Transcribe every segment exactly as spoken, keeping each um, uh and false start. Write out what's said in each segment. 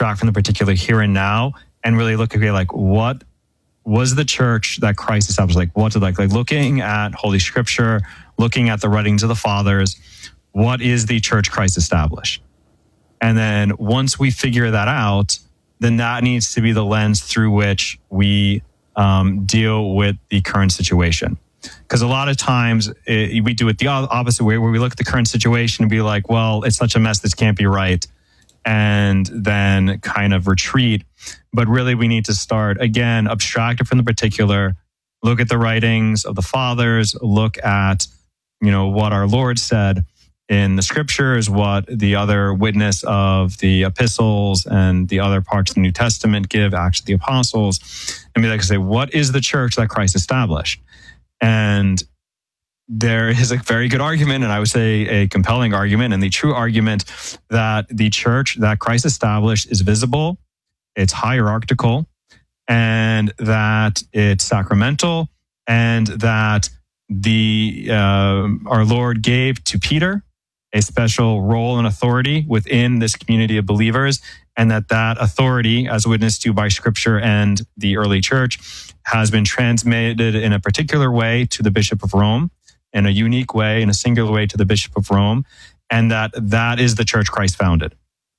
abstract from the particular here and now and really look at, okay, like what was the church that Christ established? Like what did like, like looking at Holy Scripture, looking at the writings of the fathers, what is the church Christ established? And then once we figure that out, then that needs to be the lens through which we um, deal with the current situation. Because a lot of times it, we do it the opposite way, where we look at the current situation and be like, well, it's such a mess, this can't be right, and then kind of retreat. But really we need to start, again, abstracted from the particular, look at the writings of the fathers, look at, you know, what our Lord said in the scriptures, what the other witness of the epistles and the other parts of the New Testament give, Acts of the Apostles, and be like to say, what is the church that Christ established? And there is a very good argument, and I would say a compelling argument, and the true argument that the church that Christ established is visible, it's hierarchical, and that it's sacramental, and that the uh, our Lord gave to Peter a special role and authority within this community of believers, and that that authority, as witnessed to by Scripture and the early church, has been transmitted in a particular way to the Bishop of Rome, in a unique way, in a singular way to the Bishop of Rome, and that that is the church Christ founded.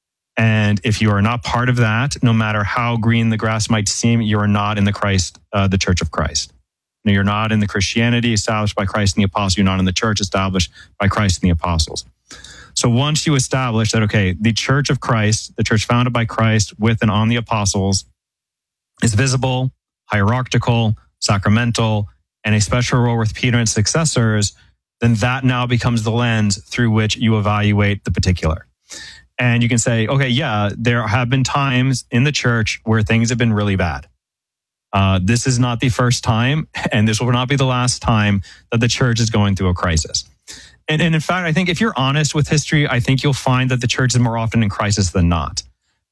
And if you are not part of that, no matter how green the grass might seem, you are not in the Christ, uh, the Church of Christ. No, you're not in the Christianity established by Christ and the apostles. You're not in the church established by Christ and the apostles. So once you establish that, okay, the Church of Christ, the church founded by Christ with and on the apostles, is visible, hierarchical, sacramental, and a special role with Peter and successors, then that now becomes the lens through which you evaluate the particular. And you can say, okay, yeah, there have been times in the church where things have been really bad. Uh, this is not the first time, and this will not be the last time that the church is going through a crisis. And, and in fact, I think if you're honest with history, I think you'll find that the church is more often in crisis than not.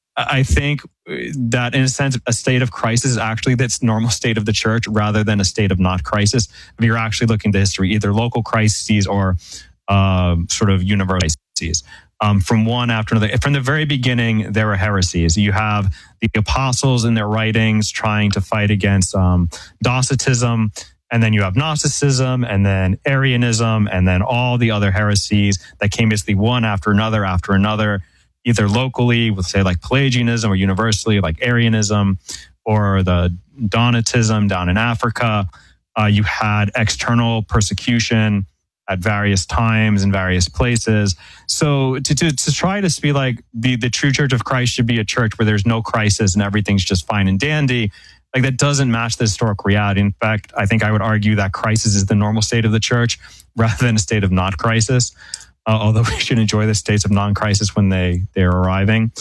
I think that, in a sense, a state of crisis is actually the normal state of the church rather than a state of not crisis. If you're actually looking at history, either local crises or uh, sort of universal crises. Um, from one after another. From the very beginning, there were heresies. You have the apostles in their writings trying to fight against um, Docetism, and then you have Gnosticism, and then Arianism, and then all the other heresies that came basically one after another after another, either locally with, say, like Pelagianism, or universally like Arianism, or the Donatism down in Africa. Uh, you had external persecution at various times in various places. So to, to, to try to be like the, the true Church of Christ should be a church where there's no crisis and everything's just fine and dandy, like that doesn't match the historic reality. In fact, I think I would argue that crisis is the normal state of the church rather than a state of not crisis, uh, although we should enjoy the states of non-crisis when they, they're arriving.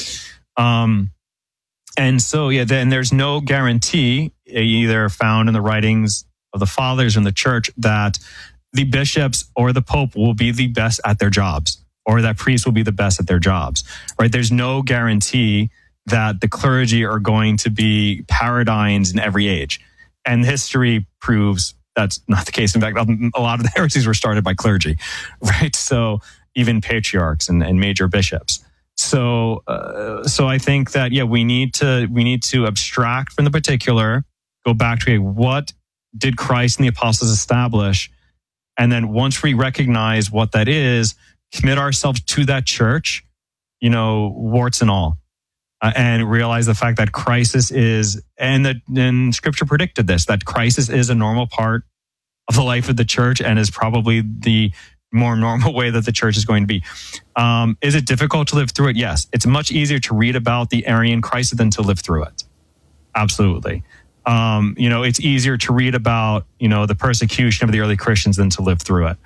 Um, and so, yeah, then there's no guarantee either found in the writings of the fathers in the church that the bishops or the pope will be the best at their jobs, or that priests will be the best at their jobs, right? There's no guarantee that the clergy are going to be paradigms in every age. And history proves that's not the case. In fact, a lot of the heresies were started by clergy, right? So even patriarchs and, and major bishops. So, uh, so I think that, yeah, we need to, we need to abstract from the particular, go back to, okay, what did Christ and the apostles establish? And then once we recognize what that is, commit ourselves to that church, you know, warts and all, uh, and realize the fact that crisis is, and that and Scripture predicted this, that crisis is a normal part of the life of the church and is probably the more normal way that the church is going to be. Um, is it difficult to live through it? Yes. It's much easier to read about the Arian crisis than to live through it. Absolutely. Um, you know, it's easier to read about, you know, the persecution of the early Christians than to live through it.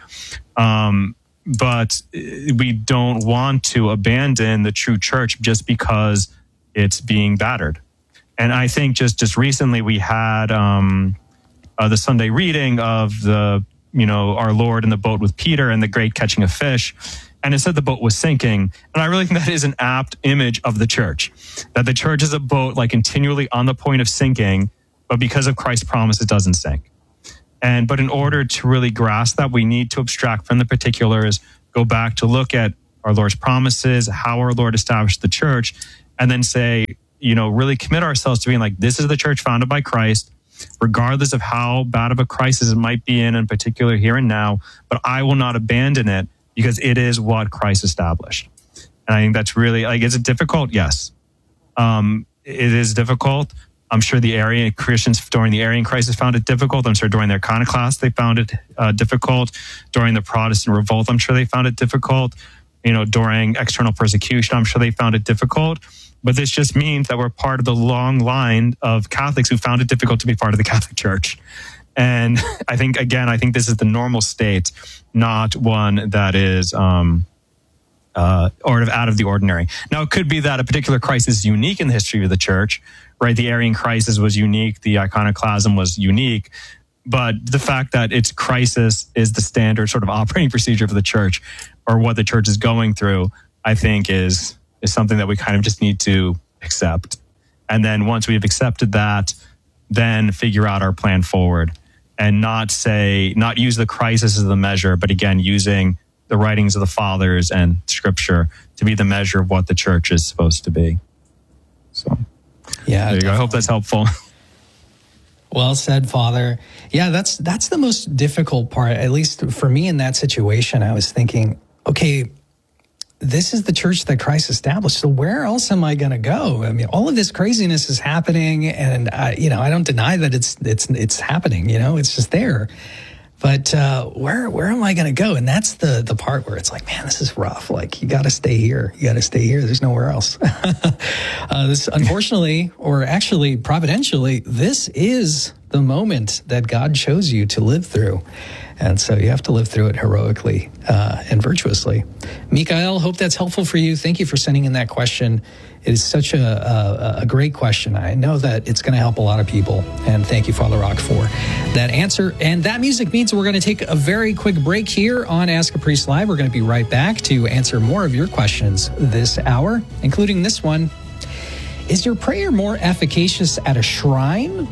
Um, but we don't want to abandon the true church just because it's being battered. And I think just, just recently we had um, uh, the Sunday reading of the, you know, our Lord in the boat with Peter and the great catching of fish. And it said the boat was sinking. And I really think that is an apt image of the church, that the church is a boat like continually on the point of sinking, but because of Christ's promise, it doesn't sink. And but in order to really grasp that, we need to abstract from the particulars, go back to look at our Lord's promises, how our Lord established the church, and then say, you know, really commit ourselves to being like, this is the church founded by Christ, regardless of how bad of a crisis it might be in, in particular here and now, but I will not abandon it because it is what Christ established. And I think that's really, like, is it difficult? Yes. Um, it is difficult. I'm sure the Arian Christians during the Arian crisis found it difficult. I'm sure during their iconoclast, they found it uh, difficult. During the Protestant revolt, I'm sure they found it difficult. You know, during external persecution, I'm sure they found it difficult. But this just means that we're part of the long line of Catholics who found it difficult to be part of the Catholic Church. And I think, again, I think this is the normal state, not one that is um, uh, or out of the ordinary. Now, it could be that a particular crisis is unique in the history of the church, right? The Arian crisis was unique. The iconoclasm was unique. But the fact that its crisis is the standard sort of operating procedure for the church, or what the church is going through, I think is is something that we kind of just need to accept. And then once we've accepted that, then figure out our plan forward, and not say, not use the crisis as the measure, but again, using the writings of the fathers and scripture to be the measure of what the church is supposed to be. So, yeah, there you go. I hope that's helpful. Well said, Father. Yeah, that's that's the most difficult part, at least for me in that situation. I was thinking, okay, this is the church that Christ established. So where else am I going to go? I mean, all of this craziness is happening, and I, you know, I don't deny that it's it's it's happening. You know, it's just there. But uh, where where am I going to go? And that's the the part where it's like, man, this is rough. Like, you got to stay here. You got to stay here. There's nowhere else. uh, this, unfortunately, or actually providentially, this is the moment that God chose you to live through. And so you have to live through it heroically uh, and virtuously. Mikael, hope that's helpful for you. Thank you for sending in that question. It is such a, a, a great question. I know that it's going to help a lot of people. And thank you, Father Rock, for that answer. And that music means we're going to take a very quick break here on Ask a Priest Live. We're going to be right back to answer more of your questions this hour, including this one. Is your prayer more efficacious at a shrine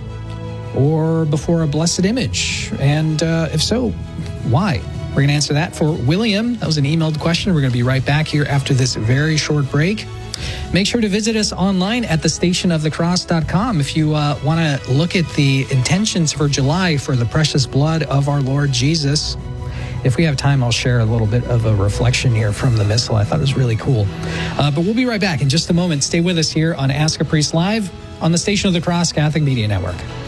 or before a blessed image? And uh, if so, why? We're going to answer that for William. That was an emailed question. We're going to be right back here after this very short break. Make sure to visit us online at the station of the cross dot com if you uh, want to look at the intentions for July for the precious blood of our Lord Jesus. If we have time, I'll share a little bit of a reflection here from the Missal. I thought it was really cool. Uh, but we'll be right back in just a moment. Stay with us here on Ask a Priest Live on the Station of the Cross Catholic Media Network.